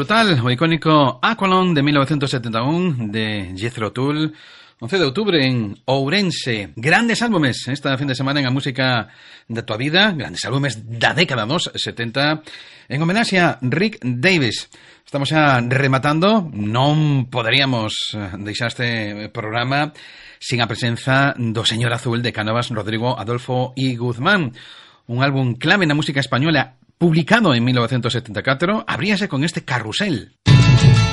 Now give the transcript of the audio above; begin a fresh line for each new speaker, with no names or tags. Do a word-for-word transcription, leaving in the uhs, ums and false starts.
brutal, o icónico Aqualung de mil novecientos setenta y uno de Jethro Tull. once de outubro en Ourense. Grandes álbumes esta fin de semana en a música da tua vida, grandes álbumes da década dos setenta, en homenaxe a Rick Davies. Estamos xa rematando, non poderíamos deixar este programa sin a presenza do señor azul de Cánovas, Rodrigo Adolfo y Guzmán. Un álbum clave na música española publicado en mil novecientos setenta y cuatro, abríase con este Carrusel.